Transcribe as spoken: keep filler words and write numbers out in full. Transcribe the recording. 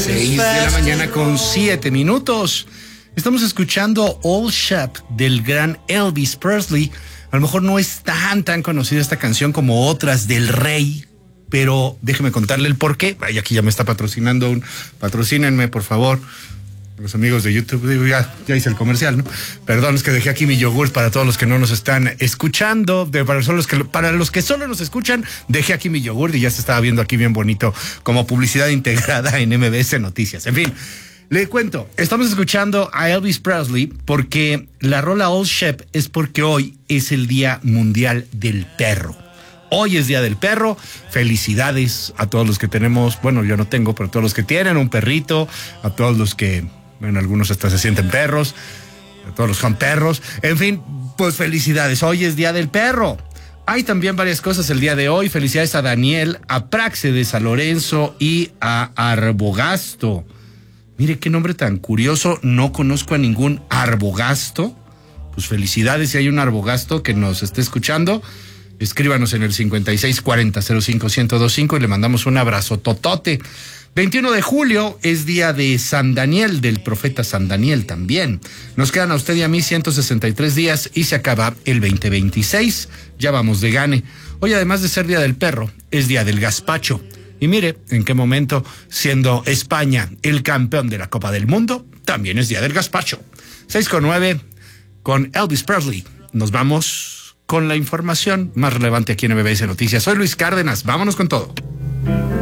seis de la mañana con siete minutos. Estamos escuchando Old Shep del gran Elvis Presley. A lo mejor no es tan, tan conocida esta canción como otras del Rey, pero déjeme contarle el por qué. Ay, aquí ya me está patrocinando un... Patrocínenme, por favor. Los amigos de YouTube, digo, ya, ya hice el comercial, ¿no? Perdón, es que dejé aquí mi yogur para todos los que no nos están escuchando, de, para, solo los que, para los que solo nos escuchan, dejé aquí mi yogur y ya se estaba viendo aquí bien bonito como publicidad integrada en M B S Noticias. En fin, le cuento, estamos escuchando a Elvis Presley porque la rola Old Shep es porque hoy es el Día Mundial del Perro. Hoy es Día del Perro. Felicidades a todos los que tenemos, bueno, yo no tengo, pero a todos los que tienen un perrito, a todos los que... Bueno, algunos hasta se sienten perros, todos los son perros. En fin, pues felicidades. Hoy es Día del Perro. Hay también varias cosas el día de hoy. Felicidades a Daniel, a Práxedes, a Lorenzo y a Arbogasto. Mire qué nombre tan curioso. No conozco a ningún Arbogasto. Pues felicidades si hay un Arbogasto que nos esté escuchando. Escríbanos en el cincuenta y seis cuarenta cero cinco ciento veinticinco y le mandamos un abrazo totote. veintiuno de julio es día de San Daniel, del profeta San Daniel también. Nos quedan a usted y a mí ciento sesenta y tres días y se acaba el veinte veintiséis. Ya vamos de gane. Hoy, además de ser Día del Perro, es Día del Gazpacho. Y mire, en qué momento, siendo España el campeón de la Copa del Mundo, también es Día del Gazpacho. seis con nueve con Elvis Presley. Nos vamos con la información más relevante aquí en M B S Noticias. Soy Luis Cárdenas. Vámonos con todo.